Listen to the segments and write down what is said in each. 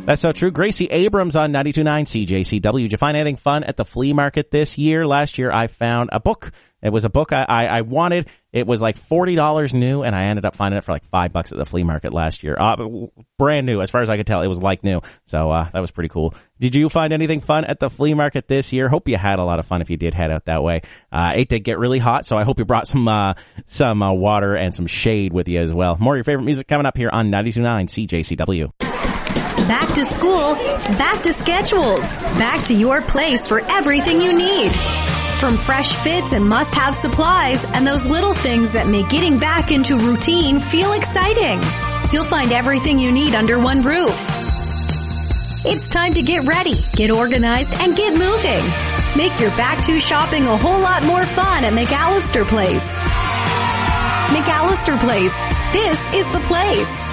That's so true. Gracie Abrams on 92.9 CJCW. Did you find anything fun at the flea market this year? Last year I found a book. It was a book I wanted. It was like $40 new, and I ended up finding it for like $5 at the flea market last year. Brand new, as far as I could tell. It was like new. So that was pretty cool. Did you find anything fun at the flea market this year? Hope you had a lot of fun if you did head out that way. It did get really hot, so I hope you brought some water and some shade with you as well. More of your favorite music coming up here on 92.9 CJCW. Back to school, back to schedules, back to your place for everything you need. From fresh fits and must-have supplies and those little things that make getting back into routine feel exciting. You'll find everything you need under one roof. It's time to get ready, get organized, and get moving. Make your back-to shopping a whole lot more fun at McAllister Place. McAllister Place. This is the place.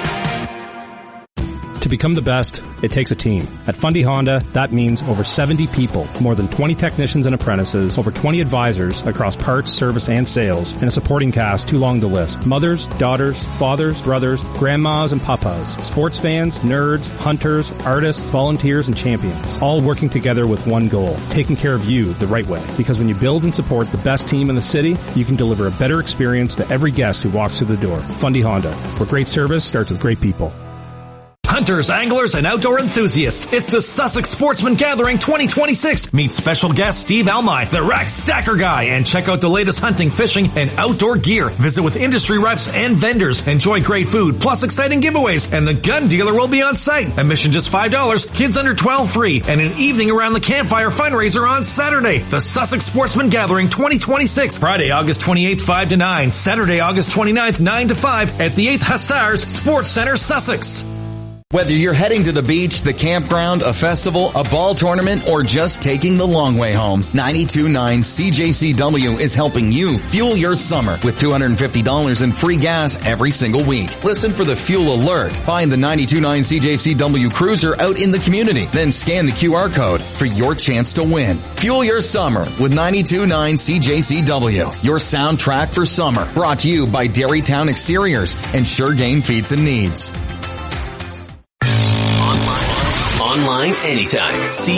To become the best, it takes a team. At Fundy Honda, that means over 70 people, more than 20 technicians and apprentices, over 20 advisors across parts, service, and sales, and a supporting cast too long to list. Mothers, daughters, fathers, brothers, grandmas, and papas, sports fans, nerds, hunters, artists, volunteers, and champions, all working together with one goal, taking care of you the right way. Because when you build and support the best team in the city, you can deliver a better experience to every guest who walks through the door. Fundy Honda, where great service starts with great people. Hunters, anglers, and outdoor enthusiasts, it's the Sussex Sportsman Gathering 2026. Meet special guest Steve Almai, the Rack Stacker Guy, and check out the latest hunting, fishing, and outdoor gear. Visit with industry reps and vendors. Enjoy great food, plus exciting giveaways, and the gun dealer will be on site. Admission just $5, kids under 12 free, and an evening around the campfire fundraiser on Saturday. The Sussex Sportsman Gathering 2026. Friday, August 28th, 5 to 9. Saturday, August 29th, 9 to 5 at the 8th Hussars Sports Center, Sussex. Whether you're heading to the beach, the campground, a festival, a ball tournament, or just taking the long way home, 92.9 CJCW is helping you fuel your summer with $250 in free gas every single week. Listen for the fuel alert. Find the 92.9 CJCW cruiser out in the community. Then scan the QR code for your chance to win. Fuel your summer with 92.9 CJCW. Your soundtrack for summer. Brought to you by Dairytown Exteriors and Sure Game Feeds and Needs. Online anytime.